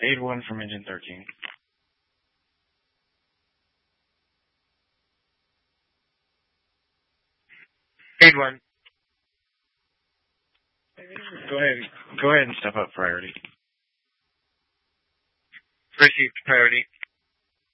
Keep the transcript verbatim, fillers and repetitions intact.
eight one from engine thirteen. eight one. Go ahead. Go ahead and step up priority. Received priority.